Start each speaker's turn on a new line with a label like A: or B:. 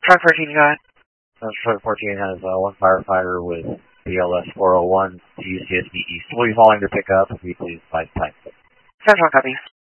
A: Truck 14, go ahead.
B: Truck 14 has one firefighter with BLS 401 to UCSB East. Will you be following to pick up? If you please advise time.
A: Central, copy.